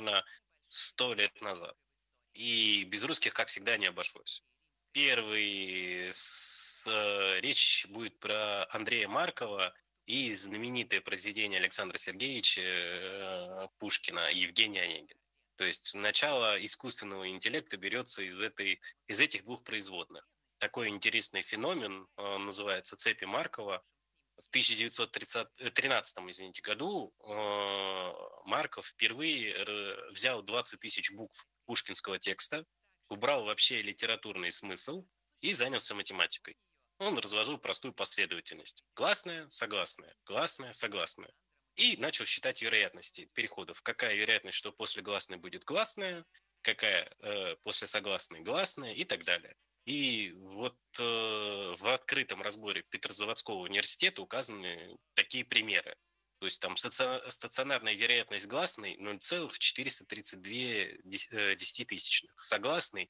примерно 100 лет назад. И без русских, как всегда, не обошлось. Речь будет про Андрея Маркова и знаменитое произведение Александра Сергеевича Пушкина «Евгений Онегин». То есть начало искусственного интеллекта берется из этих двух производных. Такой интересный феномен называется «Цепи Маркова». В 1913 году Марков впервые взял 20 тысяч букв пушкинского текста, убрал вообще литературный смысл и занялся математикой. Он разложил простую последовательность. Гласная, согласная, гласная, согласная. И начал считать вероятности переходов. Какая вероятность, что после гласной будет гласная, какая после согласной гласная и так далее. И вот в открытом разборе Петрозаводского университета указаны такие примеры. То есть там стационарная вероятность гласной 0,432 десятитысячных, согласной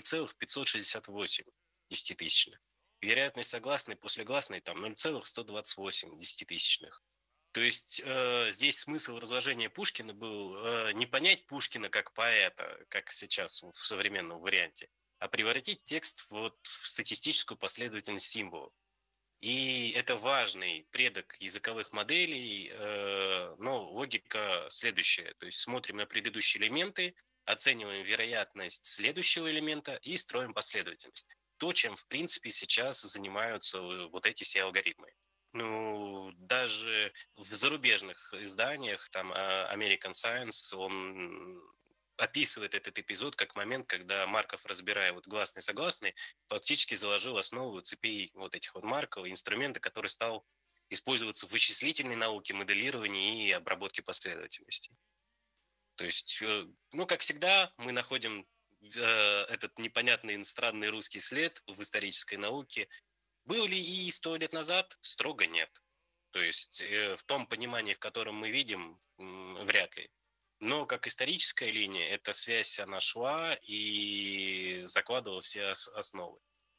0,568 десятитысячных. Вероятность согласной после гласной там 0,128 десятитысячных. То есть здесь смысл разложения Пушкина был не понять Пушкина как поэта, как сейчас вот в современном варианте, а превратить текст в статистическую последовательность символов. И это важный предок языковых моделей, но логика следующая. То есть смотрим на предыдущие элементы, оцениваем вероятность следующего элемента и строим последовательность. То, чем, в принципе, сейчас занимаются вот эти все алгоритмы. Ну, даже в зарубежных изданиях, там, American Science, он описывает этот эпизод как момент, когда Марков, разбирая вот гласный и согласный, фактически заложил основу цепей вот этих вот марков, инструмента, который стал использоваться в вычислительной науке, моделировании и обработке последовательностей. То есть, ну, как всегда, мы находим этот непонятный странный русский след в исторической науке. Был ли и 100 лет назад? Строго нет. То есть в том понимании, в котором мы видим, вряд ли. Но как историческая линия, эта связь, она шла и закладывала все основы.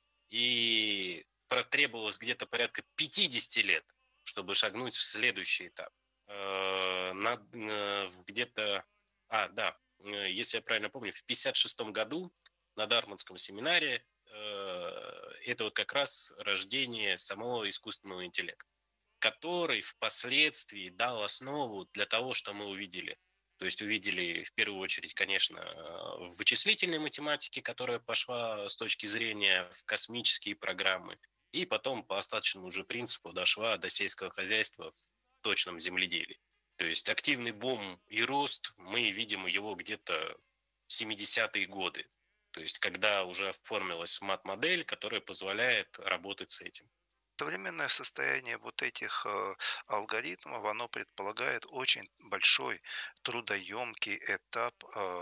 И потребовалось где-то порядка 50 лет, чтобы шагнуть в следующий этап. Где-то, если я правильно помню, в 1956 году на Дартмутском семинаре это вот как раз рождение самого искусственного интеллекта, который впоследствии дал основу для того, что мы увидели. То есть увидели в первую очередь, конечно, в вычислительной математике, которая пошла с точки зрения в космические программы, и потом по остаточному уже принципу дошла до сельского хозяйства в точном земледелии. То есть активный бум и рост, мы видим его где-то в 70-е годы. То есть когда уже оформилась мат-модель, которая позволяет работать с этим. Современное состояние вот этих алгоритмов, оно предполагает очень большой трудоемкий этап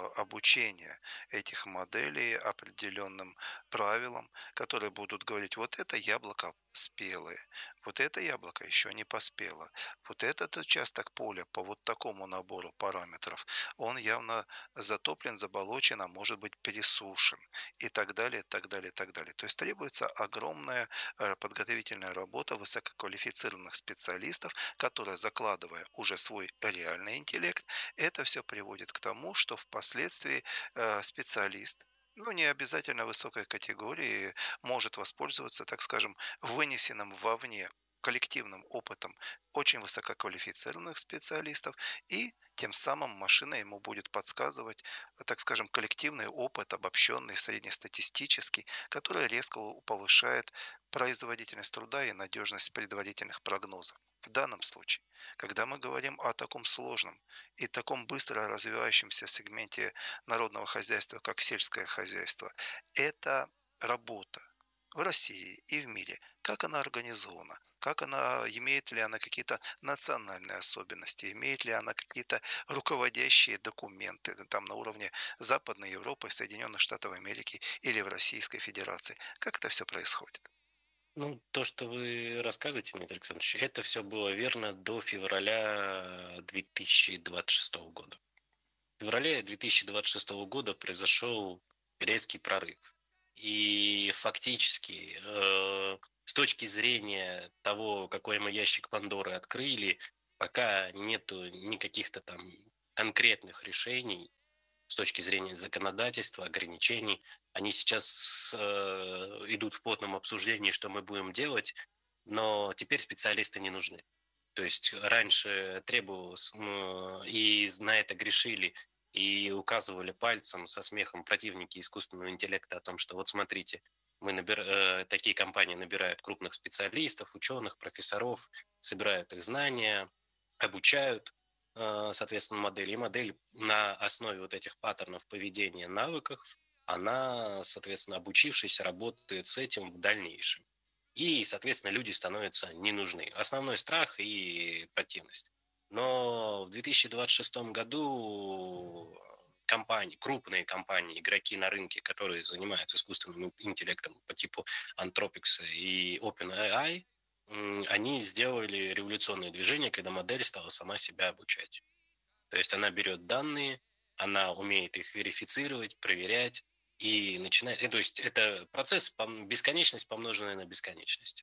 обучения этих моделей определенным правилам, которые будут говорить, вот это яблоко спелое, вот это яблоко еще не поспело, вот этот участок поля по вот такому набору параметров, он явно затоплен, заболочен, а может быть пересушен и так далее, так далее, так далее. То есть требуется огромная подготовительная работа высококвалифицированных специалистов, которая, закладывая уже свой реальный интеллект, это все приводит к тому, что впоследствии специалист, ну, не обязательно высокой категории, может воспользоваться, так скажем, вынесенным вовне коллективным опытом очень высококвалифицированных специалистов, и тем самым машина ему будет подсказывать, так скажем, коллективный опыт, обобщенный, среднестатистический, который резко повышает производительность труда и надежность предварительных прогнозов. В данном случае, когда мы говорим о таком сложном и таком быстро развивающемся сегменте народного хозяйства, как сельское хозяйство, это работа в России и в мире, как она организована, как она, имеет ли она какие-то национальные особенности, имеет ли она какие-то руководящие документы там на уровне Западной Европы, Соединенных Штатов Америки или в Российской Федерации, как это все происходит. Ну, то, что вы рассказываете, Дмитрий Александрович, это все было верно до февраля 2026 года. В феврале 2026 года произошел резкий прорыв. И фактически, с точки зрения того, какой мы ящик Пандоры открыли, пока нету никаких-то там конкретных решений, точки зрения законодательства, ограничений. Они сейчас идут в плотном обсуждении, что мы будем делать, но теперь специалисты не нужны. То есть раньше требовалось, и на это грешили, и указывали пальцем со смехом противники искусственного интеллекта о том, что вот смотрите, такие компании набирают крупных специалистов, ученых, профессоров, собирают их знания, обучают, соответственно, модель. И модель на основе вот этих паттернов поведения, навыков, она, соответственно, обучившись, работает с этим в дальнейшем. И, соответственно, люди становятся не нужны. Основной страх и противность. Но в 2026 году крупные компании, игроки на рынке, которые занимаются искусственным интеллектом по типу Anthropics и OpenAI, они сделали революционное движение, когда модель стала сама себя обучать. То есть она берет данные, она умеет их верифицировать, проверять и начинает... То есть это процесс бесконечность, помноженная на бесконечность.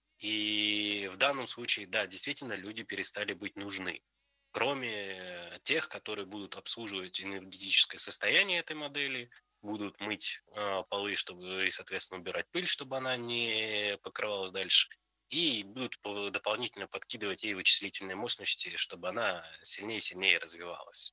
И в данном случае, да, действительно, люди перестали быть нужны. Кроме тех, которые будут обслуживать энергетическое состояние этой модели, будут мыть полы, чтобы, и, соответственно, убирать пыль, чтобы она не покрывалась дальше, и будут дополнительно подкидывать ей вычислительные мощности, чтобы она сильнее и сильнее развивалась.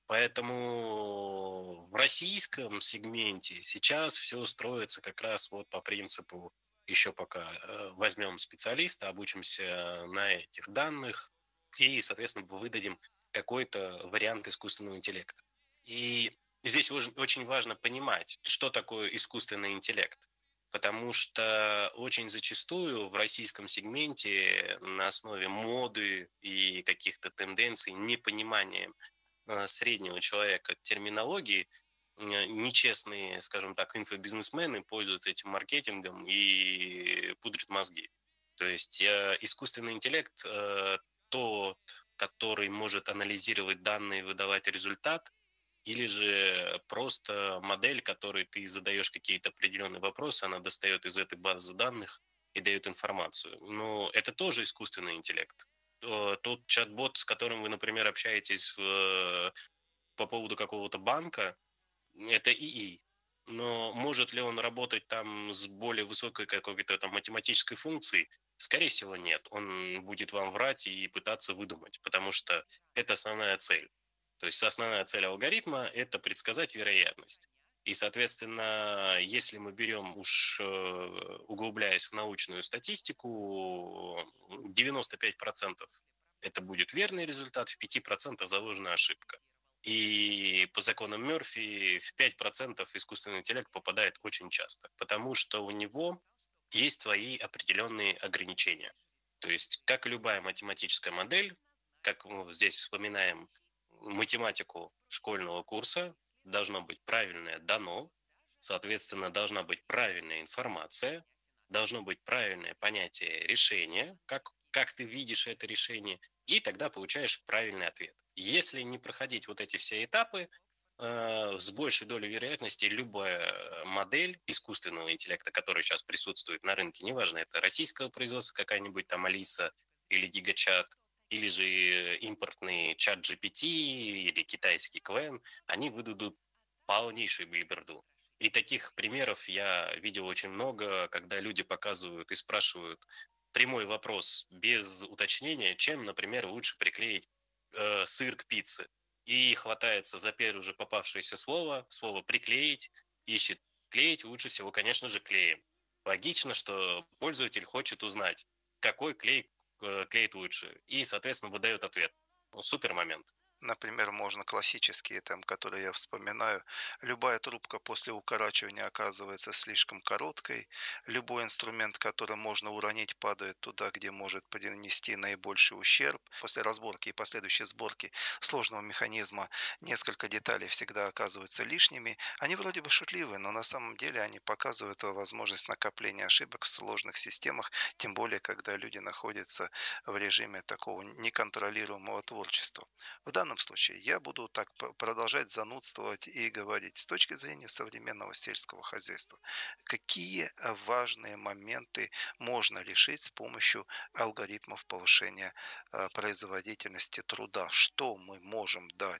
Поэтому в российском сегменте сейчас все строится как раз вот по принципу еще пока возьмем специалиста, обучимся на этих данных и, соответственно, выдадим какой-то вариант искусственного интеллекта. И здесь очень важно понимать, что такое искусственный интеллект. Потому что очень зачастую в российском сегменте на основе моды и каких-то тенденций, непонимания среднего человека терминологии, нечестные, скажем так, инфобизнесмены пользуются этим маркетингом и пудрят мозги. То есть искусственный интеллект тот, который может анализировать данные и выдавать результат, или же просто модель, которой ты задаешь какие-то определенные вопросы, она достает из этой базы данных и дает информацию. Но это тоже искусственный интеллект. Тот чат-бот, с которым вы, например, общаетесь по поводу какого-то банка, это ИИ. Но может ли он работать там с более высокой какой-то там математической функцией? Скорее всего, нет. Он будет вам врать и пытаться выдумать, потому что это основная цель. То есть основная цель алгоритма – это предсказать вероятность. И, соответственно, если мы берем уж, углубляясь в научную статистику, 95% это будет верный результат, в 5% заложена ошибка. И по законам Мерфи в 5% искусственный интеллект попадает очень часто, потому что у него есть свои определенные ограничения. То есть, как и любая математическая модель, как мы здесь вспоминаем математику школьного курса, должно быть правильное дано, соответственно, должна быть правильная информация, должно быть правильное понятие решения, как ты видишь это решение, и тогда получаешь правильный ответ. Если не проходить вот эти все этапы, с большей долей вероятности любая модель искусственного интеллекта, которая сейчас присутствует на рынке, неважно, это российского производства какая-нибудь там Алиса или Гигачат, или же импортный чат GPT или китайский Квен, они выдадут полнейшую билиберду. И таких примеров я видел очень много, когда люди показывают и спрашивают прямой вопрос без уточнения, чем, например, лучше приклеить сыр к пицце. И хватается за первое же попавшееся слово «приклеить», ищет клеить, лучше всего, конечно же, клеем. Логично, что пользователь хочет узнать, какой клей клеит лучше, и, соответственно, выдает ответ. Ну, супер момент. Например, можно классические, там, которые я вспоминаю. Любая трубка после укорачивания оказывается слишком короткой. Любой инструмент, который можно уронить, падает туда, где может принести наибольший ущерб. После разборки и последующей сборки сложного механизма несколько деталей всегда оказываются лишними. Они вроде бы шутливые, но на самом деле они показывают возможность накопления ошибок в сложных системах, тем более, когда люди находятся в режиме такого неконтролируемого творчества. В данном случае я буду так продолжать занудствовать и говорить с точки зрения современного сельского хозяйства. Какие важные моменты можно решить с помощью алгоритмов повышения производительности труда? Что мы можем дать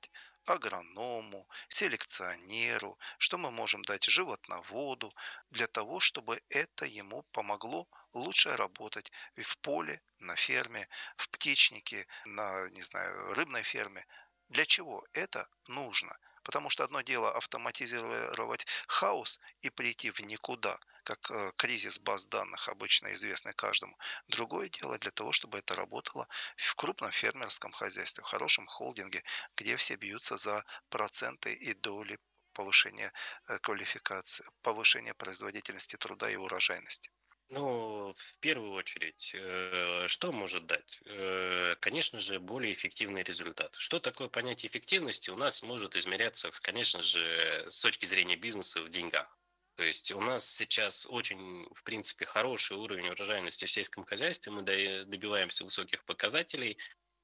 агроному, селекционеру, что мы можем дать животноводу для того, чтобы это ему помогло лучше работать и в поле, на ферме, в птичнике, на, не знаю, рыбной ферме. Для чего это нужно? Потому что одно дело автоматизировать хаос и прийти в никуда, как кризис баз данных, обычно известный каждому. Другое дело для того, чтобы это работало в крупном фермерском хозяйстве, в хорошем холдинге, где все бьются за проценты и доли повышения квалификации, повышения производительности труда и урожайности. Ну, в первую очередь, что может дать? Конечно же, более эффективный результат. Что такое понятие эффективности? У нас может измеряться, конечно же, с точки зрения бизнеса в деньгах. То есть у нас сейчас очень, в принципе, хороший уровень урожайности в сельском хозяйстве, мы добиваемся высоких показателей,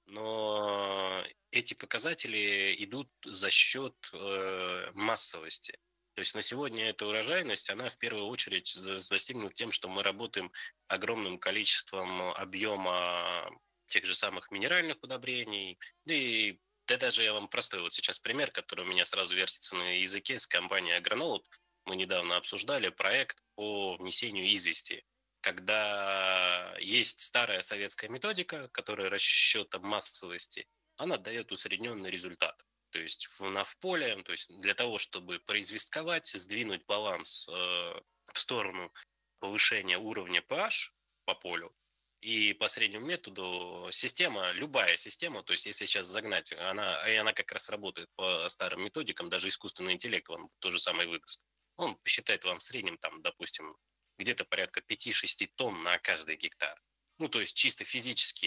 но эти показатели идут за счет массовости. То есть на сегодня эта урожайность, она в первую очередь достигнута тем, что мы работаем огромным количеством объема тех же самых минеральных удобрений. Да даже я вам простой вот сейчас пример, который у меня сразу вертится на языке с компанией Агроноут. Мы недавно обсуждали проект по внесению извести, когда есть старая советская методика, которая расчетом массовости, она дает усредненный результат. То есть в поле, то есть для того, чтобы произвестковать, сдвинуть баланс в сторону повышения уровня pH по полю, и по среднему методу система, любая система, то есть если сейчас загнать, она как раз работает по старым методикам, даже искусственный интеллект вам то же самое выдаст. Он посчитает вам в среднем, там, допустим, где-то порядка 5-6 тонн на каждый гектар. Ну, то есть чисто физически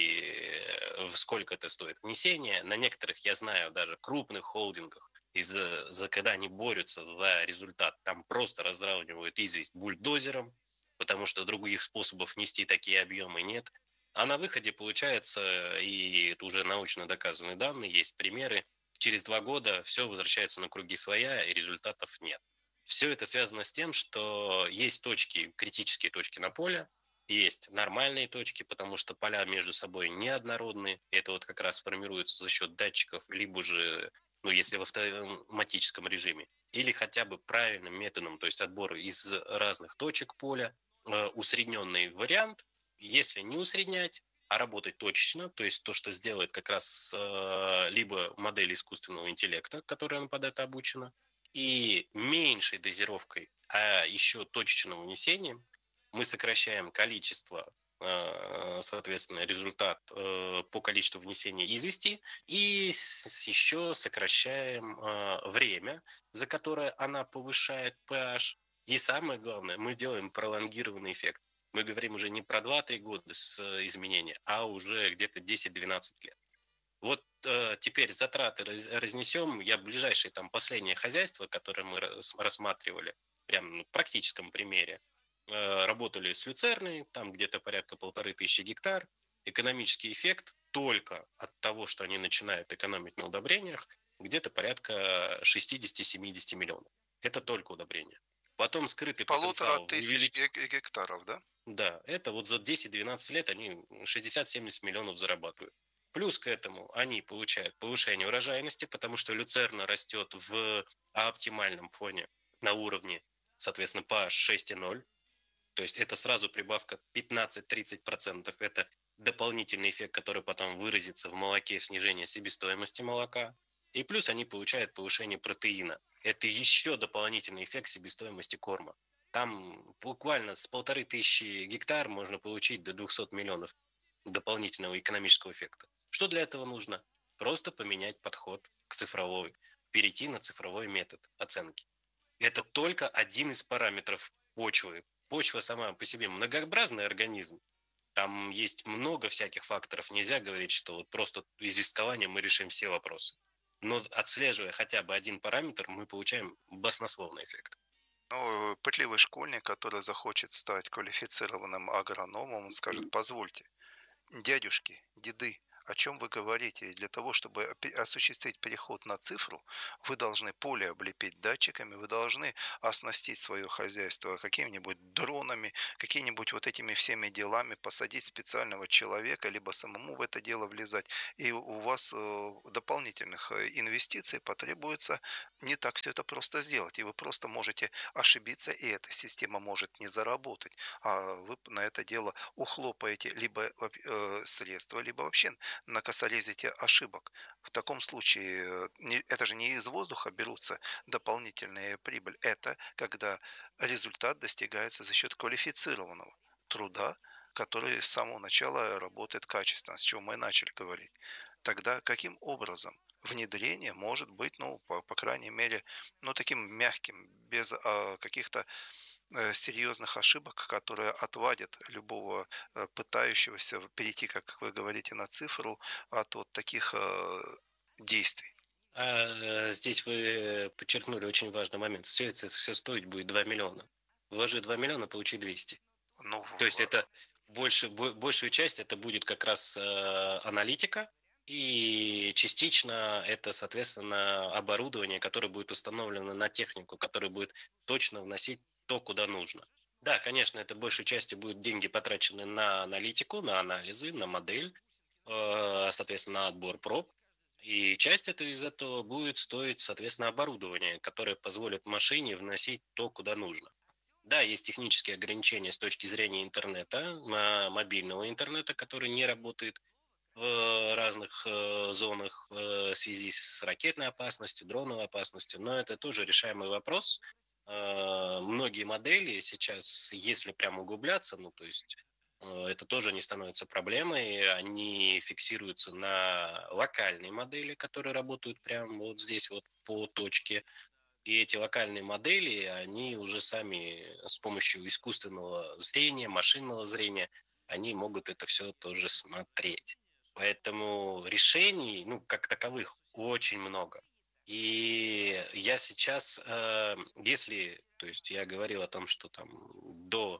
сколько это стоит внесение. На некоторых, я знаю, даже крупных холдингах, когда они борются за результат, там просто разравнивают известь бульдозером, потому что других способов нести такие объемы нет. А на выходе получается, и это уже научно доказанные данные, есть примеры, через 2 года все возвращается на круги своя, и результатов нет. Все это связано с тем, что есть точки, критические точки на поле, есть нормальные точки, потому что поля между собой неоднородны. Это вот как раз формируется за счет датчиков, либо же, ну, если в автоматическом режиме, или хотя бы правильным методом, то есть отбор из разных точек поля, усредненный вариант. Если не усреднять, а работать точечно, то есть то, что сделает как раз либо модель искусственного интеллекта, которая под это обучена, и меньшей дозировкой, а еще точечным внесением, мы сокращаем количество, соответственно, результат по количеству внесения извести, и еще сокращаем время, за которое она повышает pH. И самое главное, мы делаем пролонгированный эффект. Мы говорим уже не про 2-3 года с изменения, а уже где-то 10-12 лет. Вот теперь затраты разнесем. Я ближайшее там последнее хозяйство, которое мы рассматривали, прям на практическом примере, работали с люцерной, там где-то порядка 1500 гектар. Экономический эффект только от того, что они начинают экономить на удобрениях, где-то порядка 60-70 миллионов. Это только удобрения. Потом скрытый Полутора потенциал тысяч гектаров, да? да, это вот за 10-12 лет они 60-70 миллионов зарабатывают. Плюс к этому они получают повышение урожайности, потому что люцерна растет в оптимальном фоне на уровне, соответственно, pH 6,0. То есть это сразу прибавка 15-30%. Это дополнительный эффект, который потом выразится в молоке, снижение себестоимости молока. И плюс они получают повышение протеина. Это еще дополнительный эффект себестоимости корма. Там буквально с 1500 гектар можно получить до 200 миллионов дополнительного экономического эффекта. Что для этого нужно? Просто поменять подход к цифровой, перейти на цифровой метод оценки. Это только один из параметров почвы. Почва сама по себе многообразный организм. Там есть много всяких факторов. Нельзя говорить, что вот просто известкованием мы решим все вопросы. Но отслеживая хотя бы один параметр, мы получаем баснословный эффект. Ну, пытливый школьник, который захочет стать квалифицированным агрономом, он скажет: позвольте, дядюшки, деды, о чем вы говорите. И для того, чтобы осуществить переход на цифру, вы должны поле облепить датчиками, вы должны оснастить свое хозяйство какими-нибудь дронами, какими-нибудь вот этими всеми делами, посадить специального человека, либо самому в это дело влезать. И у вас дополнительных инвестиций потребуется не так все это просто сделать. И вы просто можете ошибиться, и эта система может не заработать. А вы на это дело ухлопаете либо средства, либо вообще накосорезите ошибок. В таком случае это же не из воздуха берутся дополнительные прибыль. Это когда результат достигается за счет квалифицированного труда, который с самого начала работает качественно, с чего мы и начали говорить. Тогда каким образом внедрение может быть, ну, по крайней мере, ну, таким мягким, без каких-то серьезных ошибок, которые отвадят любого пытающегося перейти, как вы говорите, на цифру от вот таких действий. Здесь вы подчеркнули очень важный момент. Все стоить будет 2 миллиона. Вложи 2 миллиона, получи 200. Ну, То есть это большую часть это будет как раз аналитика, и частично это, соответственно, оборудование, которое будет установлено на технику, которое будет точно вносить то, куда нужно. Да, конечно, это большей частью будут деньги потрачены на аналитику, на анализы, на модель, соответственно, на отбор проб. И часть из этого будет стоить, соответственно, оборудование, которое позволит машине вносить то, куда нужно. Да, есть технические ограничения с точки зрения интернета, мобильного интернета, который не работает в разных зонах в связи с ракетной опасностью, дроновой опасностью, но это тоже решаемый вопрос. Многие модели сейчас, если прям углубляться, ну, то есть это тоже не становится проблемой, они фиксируются на локальной модели, которые работают прямо вот здесь вот по точке, и эти локальные модели, они уже сами с помощью искусственного зрения, машинного зрения, они могут это все тоже смотреть. Поэтому решений, ну, как таковых, очень много. И я сейчас, если, то есть я говорил о том, что там до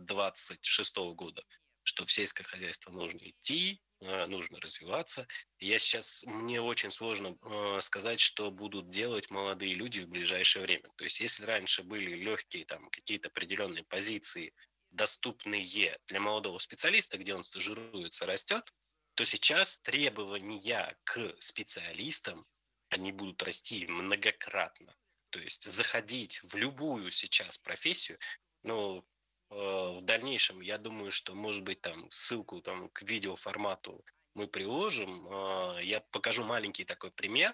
26 года, что в сельское хозяйство нужно идти, нужно развиваться, я сейчас, мне очень сложно сказать, что будут делать молодые люди в ближайшее время. То есть, если раньше были легкие там какие-то определенные позиции, доступные для молодого специалиста, где он стажируется, растет, то сейчас требования к специалистам, они будут расти многократно. То есть, заходить в любую сейчас профессию, ну, в дальнейшем, я думаю, что, может быть, там ссылку там, к видеоформату мы приложим. Я покажу маленький такой пример.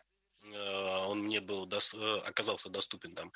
Он мне был оказался доступен там.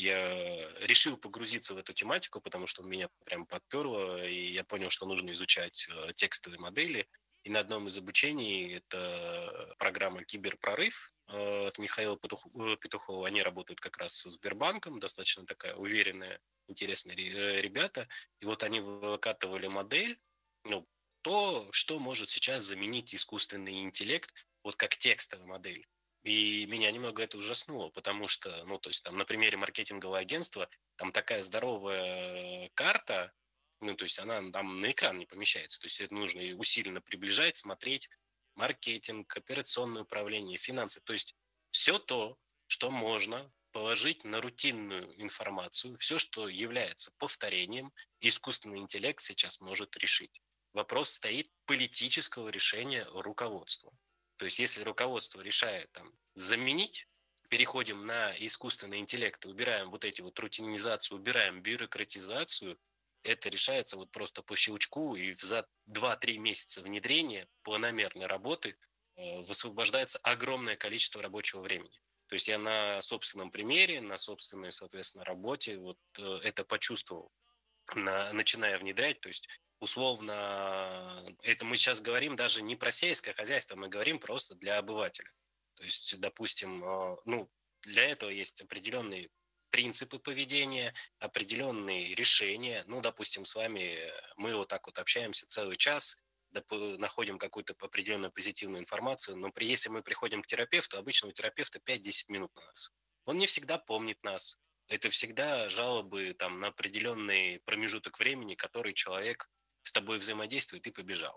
Я решил погрузиться в эту тематику, потому что он меня прям подперло, и я понял, что нужно изучать текстовые модели. И на одном из обучений, это программа «Киберпрорыв» от Михаила Петухова. Они работают как раз со Сбербанком, достаточно такая уверенная, интересные ребята. И вот они выкатывали модель, ну, то, что может сейчас заменить искусственный интеллект, вот как текстовая модель. И меня немного это ужаснуло, потому что, ну, то есть там на примере маркетингового агентства, там такая здоровая карта, ну, то есть она там на экран не помещается, то есть это нужно и усиленно приближать, смотреть, маркетинг, операционное управление, финансы, то есть все то, что можно положить на рутинную информацию, все, что является повторением, искусственный интеллект сейчас может решить. Вопрос стоит политического решения руководства. То есть, если руководство решает там, заменить, переходим на искусственный интеллект, убираем вот эти вот рутинизацию, убираем бюрократизацию, это решается вот просто по щелчку, и за 2-3 месяца внедрения планомерной работы высвобождается огромное количество рабочего времени. То есть я на собственном примере, на собственной, соответственно, работе вот это почувствовал, начиная внедрять. То есть условно, это мы сейчас говорим даже не про сельское хозяйство, мы говорим просто для обывателя. То есть, допустим, ну, для этого есть определенные принципы поведения, определенные решения. Ну, допустим, с вами мы вот так вот общаемся целый час, находим какую-то определенную позитивную информацию, но если мы приходим к терапевту, обычно у терапевта 5-10 минут на нас. Он не всегда помнит нас. Это всегда жалобы там, на определенный промежуток времени, который человек с тобой взаимодействует и побежал.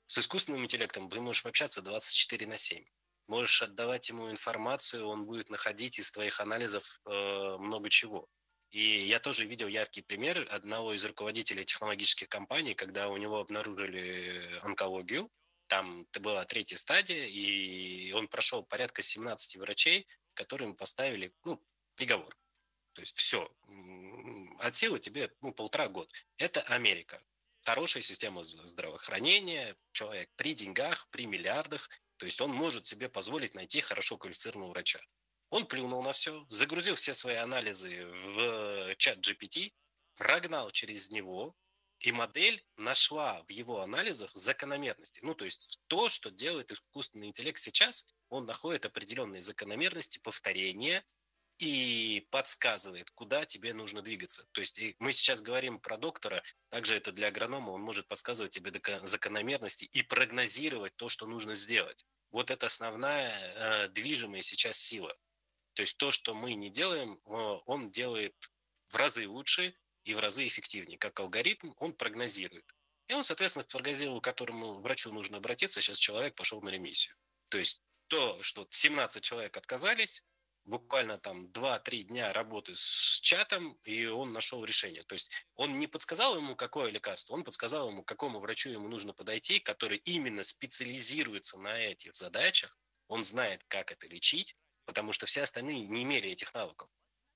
С искусственным интеллектом ты можешь общаться 24/7. Можешь отдавать ему информацию, он будет находить из твоих анализов много чего. И я тоже видел яркий пример одного из руководителей технологических компаний, когда у него обнаружили онкологию. Там это была третья стадия, и он прошел порядка 17 врачей, которым поставили, ну, приговор. То есть все, от силы тебе, ну, 1,5 года. Это Америка. Хорошая система здравоохранения, человек при деньгах, при миллиардах, то есть он может себе позволить найти хорошо квалифицированного врача. Он плюнул на все, загрузил все свои анализы в чат GPT, прогнал через него, и модель нашла в его анализах закономерности. Ну, то есть то, что делает искусственный интеллект сейчас, он находит определенные закономерности, повторения, и подсказывает, куда тебе нужно двигаться. То есть мы сейчас говорим про доктора, также это для агронома, он может подсказывать тебе закономерности и прогнозировать то, что нужно сделать. Вот это основная движимая сейчас сила. То есть то, что мы не делаем, он делает в разы лучше и в разы эффективнее. Как алгоритм, он прогнозирует. И он, соответственно, прогнозировал, к которому врачу нужно обратиться, сейчас человек пошел на ремиссию. То есть то, что 17 человек отказались, буквально там 2-3 дня работы с чатом, и он нашел решение. То есть он не подсказал ему, какое лекарство, он подсказал ему, к какому врачу ему нужно подойти, который именно специализируется на этих задачах, он знает, как это лечить, потому что все остальные не имели этих навыков.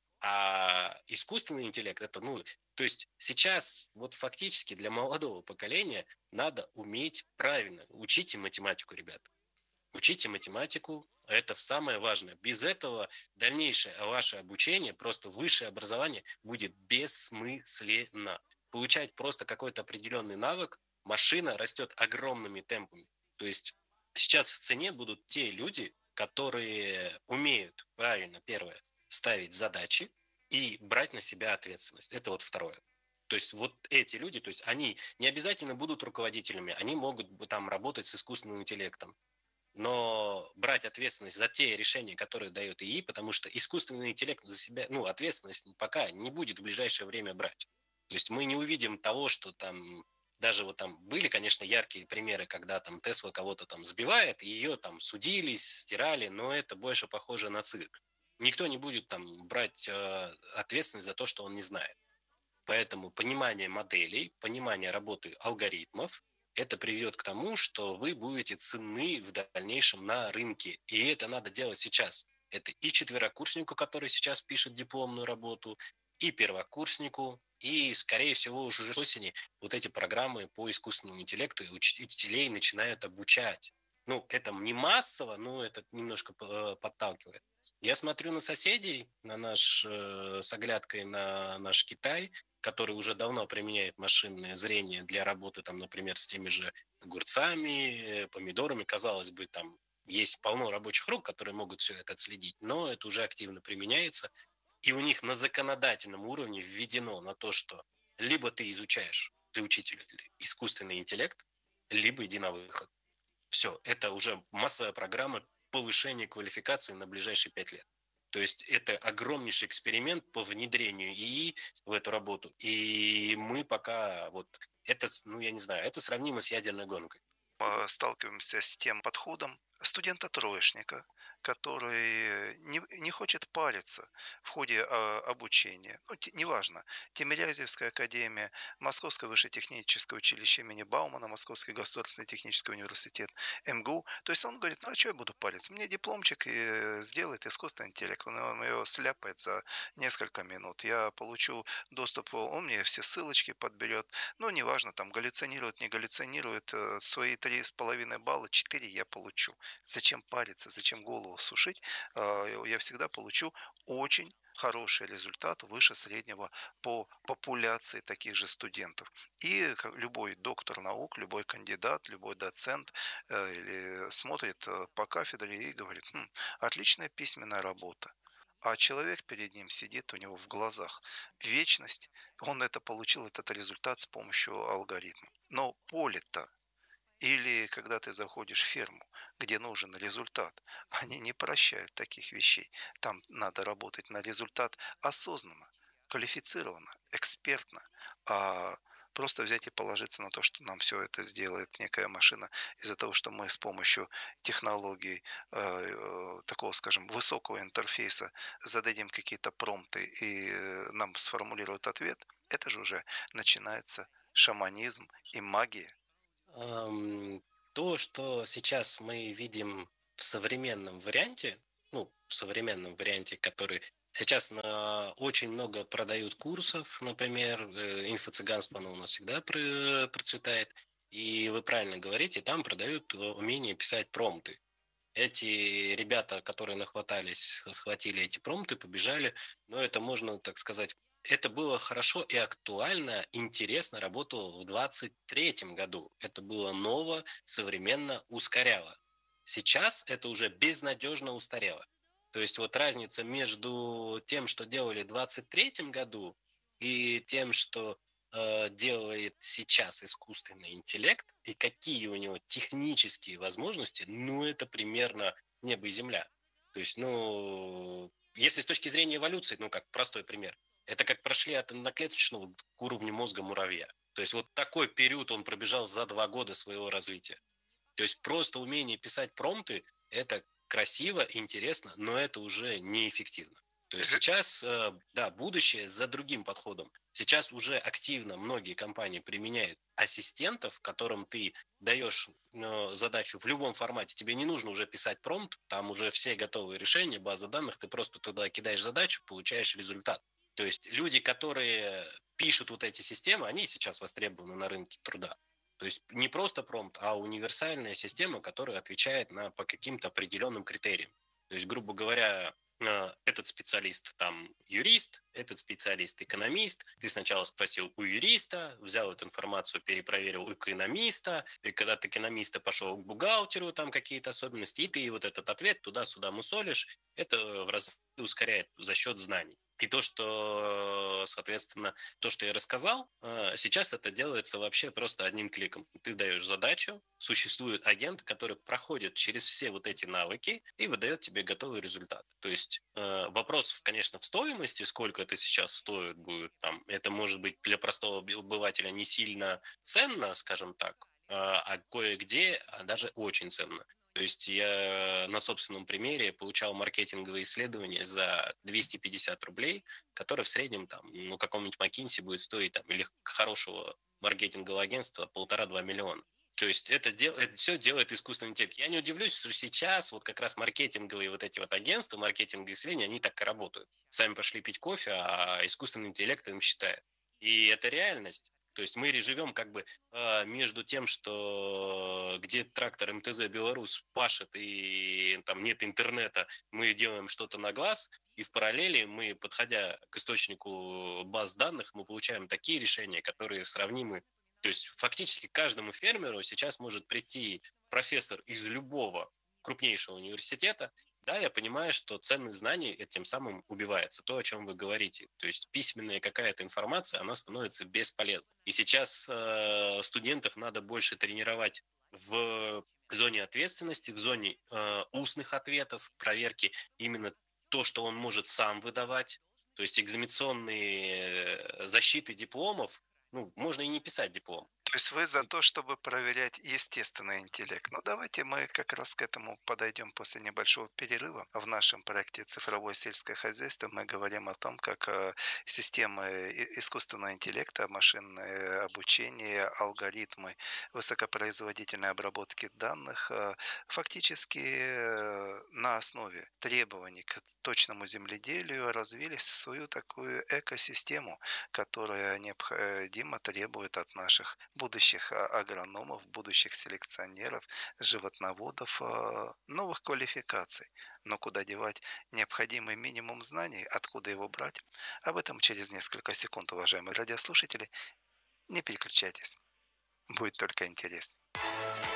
А искусственный интеллект, это, ну, то есть сейчас вот фактически для молодого поколения надо уметь правильно. Учите математику, ребята. Учите математику, это самое важное. Без этого дальнейшее ваше обучение, просто высшее образование будет бессмысленно. Получать просто какой-то определенный навык, машина растет огромными темпами. То есть сейчас в цене будут те люди, которые умеют правильно, первое, ставить задачи и брать на себя ответственность. Это вот второе. То есть вот эти люди, то есть они не обязательно будут руководителями, они могут там работать с искусственным интеллектом, но брать ответственность за те решения, которые дает ИИ, потому что искусственный интеллект за себя, ну, ответственность пока не будет в ближайшее время брать. То есть мы не увидим того, что там, даже вот там были, конечно, яркие примеры, когда там Тесла кого-то там сбивает, и ее там судились, стирали, но это больше похоже на цирк. Никто не будет там брать ответственность за то, что он не знает. Поэтому понимание моделей, понимание работы алгоритмов, это приведет к тому, что вы будете ценны в дальнейшем на рынке. И это надо делать сейчас. Это и четверокурснику, который сейчас пишет дипломную работу, и первокурснику, и, скорее всего, уже с осени вот эти программы по искусственному интеллекту и учителей начинают обучать. Ну, это не массово, но это немножко подталкивает. Я смотрю на соседей, на наш, с оглядкой на наш Китай, который уже давно применяет машинное зрение для работы, там, например, с теми же огурцами, помидорами. Казалось бы, там есть полно рабочих рук, которые могут все это отследить, но это уже активно применяется. И у них на законодательном уровне введено на то, что либо ты изучаешь, ты учитель, искусственный интеллект, либо иди на выход. Все, это уже массовая программа повышения квалификации на ближайшие 5 лет. То есть это огромнейший эксперимент по внедрению ИИ в эту работу. И мы пока вот это, ну я не знаю, это сравнимо с ядерной гонкой. Сталкиваемся с тем подходом студента-троечника, который не хочет париться в ходе обучения. Ну, неважно, Тимирязевская академия, Московское высшее техническое училище имени Баумана, Московский государственный технический университет, МГУ. То есть он говорит, ну а что я буду париться? Мне дипломчик сделает искусственный интеллект, он его сляпает за несколько минут. Я получу доступ, он мне все ссылочки подберет, ну, неважно, там галлюцинирует, не галлюцинирует, свои 3,5 балла, 4 я получу. Зачем париться, зачем голову сушить? Я всегда получу очень хороший результат выше среднего по популяции таких же студентов. И любой доктор наук, любой кандидат, любой доцент или смотрит по кафедре и говорит, отличная письменная работа. А человек перед ним сидит у него в глазах вечность, он это получил, этот результат с помощью алгоритма. Но поле-то, или когда ты заходишь в ферму, где нужен результат, они не прощают таких вещей. Там надо работать на результат осознанно, квалифицированно, экспертно. А просто взять и положиться на то, что нам все это сделает некая машина из-за того, что мы с помощью технологий такого, скажем, высокого интерфейса зададим какие-то промпты и нам сформулируют ответ, это же уже начинается шаманизм и магия. То, что сейчас мы видим в современном варианте, ну, в современном варианте, который сейчас очень много продают курсов, например, инфо-цыганство, оно у нас всегда процветает, и вы правильно говорите, там продают умение писать промпты. Эти ребята, которые нахватались, схватили эти промпты, побежали, но это можно, так сказать, это было хорошо и актуально, интересно работало в 23-м году. Это было ново, современно, ускоряло. Сейчас это уже безнадежно устарело. То есть вот разница между тем, что делали в 23-м году, и тем, что делает сейчас искусственный интеллект и какие у него технические возможности, ну, это примерно небо и земля. То есть, ну, если с точки зрения эволюции, ну, как простой пример, это как прошли от одноклеточного к уровню мозга муравья. То есть вот такой период он пробежал за 2 года своего развития. То есть просто умение писать промпты – это красиво, интересно, но это уже неэффективно. То есть сейчас, да, будущее за другим подходом. Сейчас уже активно многие компании применяют ассистентов, которым ты даешь задачу в любом формате. Тебе не нужно уже писать промпт, там уже все готовые решения, база данных, ты просто туда кидаешь задачу, получаешь результат. То есть люди, которые пишут вот эти системы, они сейчас востребованы на рынке труда. То есть не просто промпт, а универсальная система, которая отвечает по каким-то определенным критериям. То есть, грубо говоря, этот специалист там юрист, этот специалист экономист. Ты сначала спросил у юриста, взял эту информацию, перепроверил у экономиста, и когда ты экономиста пошел к бухгалтеру, там какие-то особенности, и ты вот этот ответ туда-сюда мусолишь, это в раз ускоряет за счет знаний. И то, что, соответственно, то, что я рассказал, сейчас это делается вообще просто одним кликом. Ты даешь задачу, существует агент, который проходит через все вот эти навыки и выдает тебе готовый результат. То есть вопрос, конечно, в стоимости, сколько это сейчас стоит будет, там, это может быть для простого обывателя не сильно ценно, скажем так, а кое-где даже очень ценно. То есть я на собственном примере получал маркетинговые исследования за 250 рублей, которые в среднем там, ну, какому-нибудь McKinsey будет стоить там, или хорошего маркетингового агентства 1,5–2 миллиона. То есть это все делает искусственный интеллект. Я не удивлюсь, что сейчас вот как раз маркетинговые вот эти вот агентства, маркетинговые исследования, они так и работают. Сами пошли пить кофе, а искусственный интеллект им считает. И это реальность. То есть мы живем как бы между тем, что где трактор МТЗ Беларусь пашет и там нет интернета, мы делаем что-то на глаз, и в параллели мы, подходя к источнику баз данных, мы получаем такие решения, которые сравнимы. То есть фактически каждому фермеру сейчас может прийти профессор из любого крупнейшего университета. Да, я понимаю, что ценность знаний тем самым убивается, то, о чем вы говорите. То есть письменная какая-то информация, она становится бесполезной. И сейчас студентов надо больше тренировать в зоне ответственности, в зоне устных ответов, проверки именно то, что он может сам выдавать. То есть экзаменационные защиты дипломов, ну, можно и не писать диплом. То есть вы за то, чтобы проверять естественный интеллект. Ну, давайте мы как раз к этому подойдем после небольшого перерыва. В нашем проекте «Цифровое сельское хозяйство» мы говорим о том, как системы искусственного интеллекта, машинное обучение, алгоритмы высокопроизводительной обработки данных фактически на основе требований к точному земледелию развились в свою такую экосистему, которая необходимо требует от наших будущих агрономов, будущих селекционеров, животноводов новых квалификаций. Но куда девать необходимый минимум знаний, откуда его брать? Об этом через несколько секунд, уважаемые радиослушатели. Не переключайтесь, будет только интереснее.